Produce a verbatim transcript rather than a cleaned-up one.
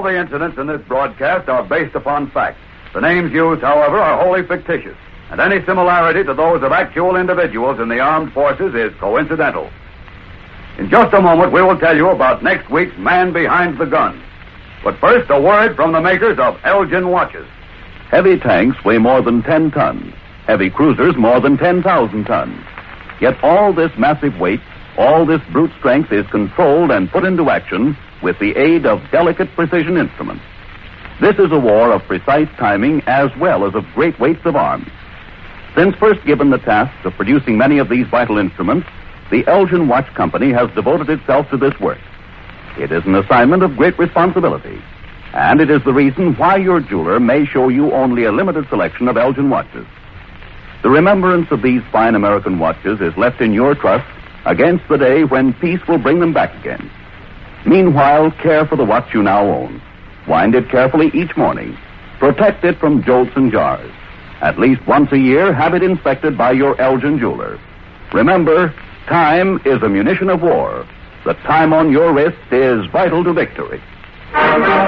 the incidents in this broadcast are based upon fact. The names used, however, are wholly fictitious, and any similarity to those of actual individuals in the armed forces is coincidental. In just a moment, we will tell you about next week's Man Behind the Gun. But first, a word from the makers of Elgin watches. Heavy tanks weigh more than ten tons. Heavy cruisers more than ten thousand tons. Yet all this massive weight, all this brute strength is controlled and put into action with the aid of delicate precision instruments. This is a war of precise timing as well as of great weights of arms. Since first given the task of producing many of these vital instruments, the Elgin Watch Company has devoted itself to this work. It is an assignment of great responsibility, and it is the reason why your jeweler may show you only a limited selection of Elgin watches. The remembrance of these fine American watches is left in your trust against the day when peace will bring them back again. Meanwhile, care for the watch you now own. Wind it carefully each morning. Protect it from jolts and jars. At least once a year, have it inspected by your Elgin jeweler. Remember, time is a munition of war. The time on your wrist is vital to victory.